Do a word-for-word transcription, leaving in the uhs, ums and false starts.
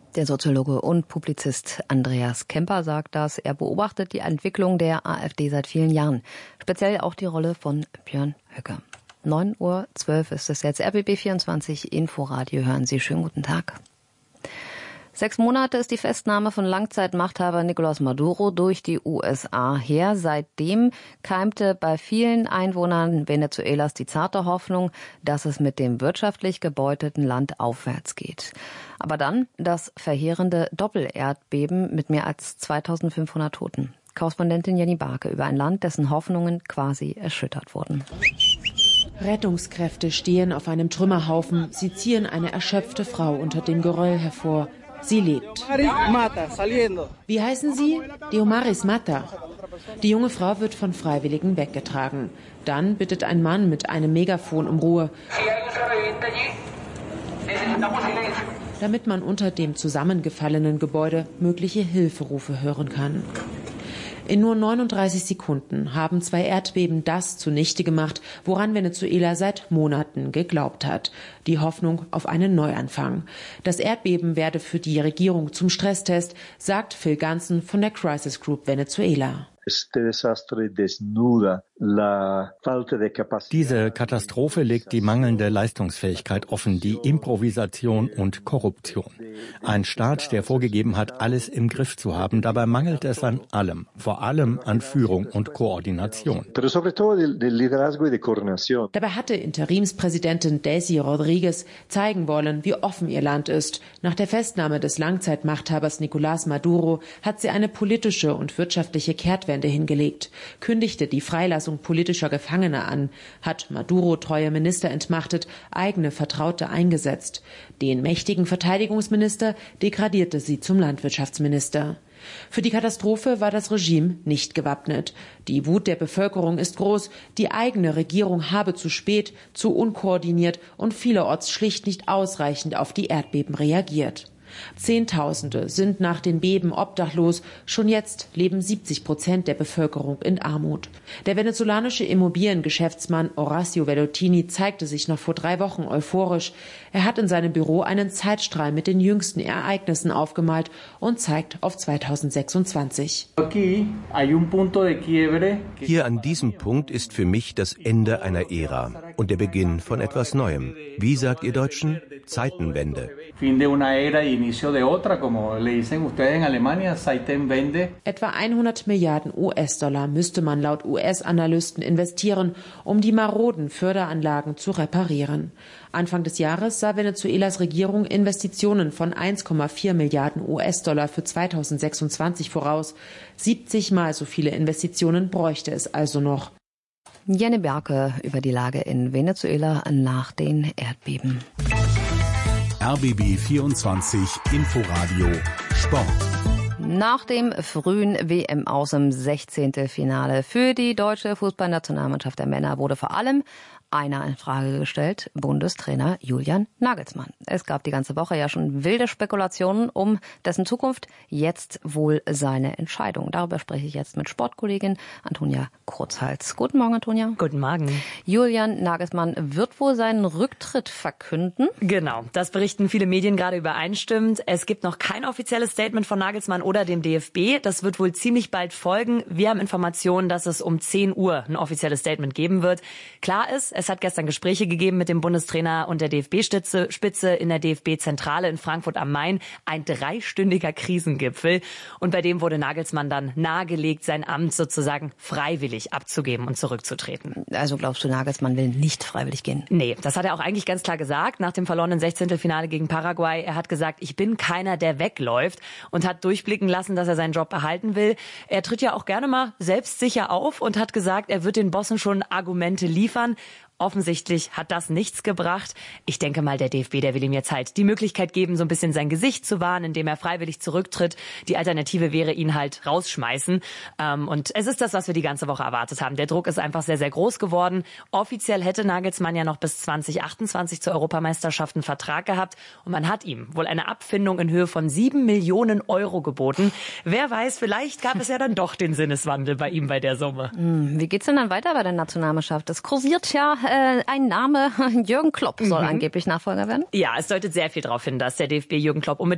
Der Soziologe und Publizist Andreas Kemper sagt das. Er beobachtet die Entwicklung der AfD seit vielen Jahren. Speziell auch die Rolle von Björn Höcke. neun Uhr zwölf ist es jetzt. R B B vierundzwanzig Inforadio hören Sie. Schönen guten Tag. Sechs Monate ist die Festnahme von Langzeitmachthaber Nicolás Maduro durch die U S A her. Seitdem keimte bei vielen Einwohnern Venezuelas die zarte Hoffnung, dass es mit dem wirtschaftlich gebeutelten Land aufwärts geht. Aber dann das verheerende Doppelerdbeben mit mehr als zweitausendfünfhundert Toten. Korrespondentin Jenny Barke über ein Land, dessen Hoffnungen quasi erschüttert wurden. Rettungskräfte stehen auf einem Trümmerhaufen. Sie ziehen eine erschöpfte Frau unter dem Geröll hervor. Sie lebt. Wie heißen Sie? Diomaris Mata. Die junge Frau wird von Freiwilligen weggetragen. Dann bittet ein Mann mit einem Megafon um Ruhe, damit man unter dem zusammengefallenen Gebäude mögliche Hilferufe hören kann. In nur neununddreißig Sekunden haben zwei Erdbeben das zunichte gemacht, woran Venezuela seit Monaten geglaubt hat. Die Hoffnung auf einen Neuanfang. Das Erdbeben werde für die Regierung zum Stresstest, sagt Phil Ganson von der Crisis Group Venezuela. Diese Katastrophe legt die mangelnde Leistungsfähigkeit offen, die Improvisation und Korruption. Ein Staat, der vorgegeben hat, alles im Griff zu haben, dabei mangelt es an allem, vor allem an Führung und Koordination. Dabei hatte Interimspräsidentin Daisy Rodriguez zeigen wollen, wie offen ihr Land ist. Nach der Festnahme des Langzeitmachthabers Nicolás Maduro hat sie eine politische und wirtschaftliche Kehrtwende hingelegt, kündigte die Freilassung politischer Gefangener an, hat Maduro-treue Minister entmachtet, eigene Vertraute eingesetzt. Den mächtigen Verteidigungsminister degradierte sie zum Landwirtschaftsminister. Für die Katastrophe war das Regime nicht gewappnet. Die Wut der Bevölkerung ist groß, die eigene Regierung habe zu spät, zu unkoordiniert und vielerorts schlicht nicht ausreichend auf die Erdbeben reagiert. Zehntausende sind nach den Beben obdachlos. Schon jetzt leben siebzig Prozent der Bevölkerung in Armut. Der venezolanische Immobiliengeschäftsmann Horacio Vellottini zeigte sich noch vor drei Wochen euphorisch. Er hat in seinem Büro einen Zeitstrahl mit den jüngsten Ereignissen aufgemalt und zeigt auf zweitausendsechsundzwanzig. Hier an diesem Punkt ist für mich das Ende einer Ära und der Beginn von etwas Neuem. Wie sagt ihr Deutschen? Zeitenwende. Etwa hundert Milliarden U S-Dollar müsste man laut U S-Analysten investieren, um die maroden Förderanlagen zu reparieren. Anfang des Jahres sah Venezuelas Regierung Investitionen von eins Komma vier Milliarden U S-Dollar für zweitausendsechsundzwanzig voraus. siebzig Mal so viele Investitionen bräuchte es also noch. Jenny Barke über die Lage in Venezuela nach den Erdbeben. R B B vierundzwanzig Inforadio Sport. Nach dem frühen W M-Aus im sechzehnten Finale für die deutsche Fußballnationalmannschaft der Männer wurde vor allem einer in Frage gestellt, Bundestrainer Julian Nagelsmann. Es gab die ganze Woche ja schon wilde Spekulationen um dessen Zukunft, jetzt wohl seine Entscheidung. Darüber spreche ich jetzt mit Sportkollegin Antonia Kurzhals. Guten Morgen, Antonia. Guten Morgen. Julian Nagelsmann wird wohl seinen Rücktritt verkünden. Genau, das berichten viele Medien gerade übereinstimmend. Es gibt noch kein offizielles Statement von Nagelsmann oder dem D F B. Das wird wohl ziemlich bald folgen. Wir haben Informationen, dass es um zehn Uhr ein offizielles Statement geben wird. Klar ist, es hat gestern Gespräche gegeben mit dem Bundestrainer und der D F B-Spitze in der D F B-Zentrale in Frankfurt am Main. Ein dreistündiger Krisengipfel. Und bei dem wurde Nagelsmann dann nahegelegt, sein Amt sozusagen freiwillig abzugeben und zurückzutreten. Also glaubst du, Nagelsmann will nicht freiwillig gehen? Nee, das hat er auch eigentlich ganz klar gesagt nach dem verlorenen Sechzehntelfinale gegen Paraguay. Er hat gesagt, ich bin keiner, der wegläuft und hat durchblicken lassen, dass er seinen Job behalten will. Er tritt ja auch gerne mal selbstsicher auf und hat gesagt, er wird den Bossen schon Argumente liefern. Offensichtlich hat das nichts gebracht. Ich denke mal, der D F B, der will ihm jetzt halt die Möglichkeit geben, so ein bisschen sein Gesicht zu wahren, indem er freiwillig zurücktritt. Die Alternative wäre, ihn halt rausschmeißen. Und es ist das, was wir die ganze Woche erwartet haben. Der Druck ist einfach sehr, sehr groß geworden. Offiziell hätte Nagelsmann ja noch bis zwanzig achtundzwanzig zur Europameisterschaft einen Vertrag gehabt. Und man hat ihm wohl eine Abfindung in Höhe von sieben Millionen Euro geboten. Wer weiß, vielleicht gab es ja dann doch den Sinneswandel bei ihm bei der Summe. Wie geht's denn dann weiter bei der Nationalmannschaft? Es kursiert ja äh, ein Name, Jürgen Klopp soll mhm. angeblich Nachfolger werden. Ja, es deutet sehr viel darauf hin, dass der D F B Jürgen Klopp unbedingt